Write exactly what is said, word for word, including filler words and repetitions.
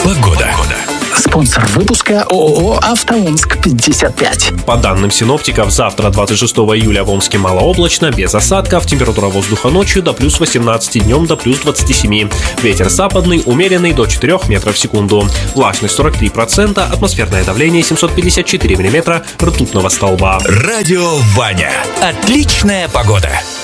Погода. Спонсор выпуска ООО «АвтоОмск пятьдесят пять». По данным синоптиков, завтра, двадцать шестого июля, в Омске малооблачно, без осадков, температура воздуха ночью до плюс восемнадцати, днем до плюс двадцати семи. Ветер западный, умеренный до четырёх метров в секунду. Влажность сорок три процента, атмосферное давление семьсот пятьдесят четыре миллиметра ртутного столба. Радио Ваня. Отличная погода.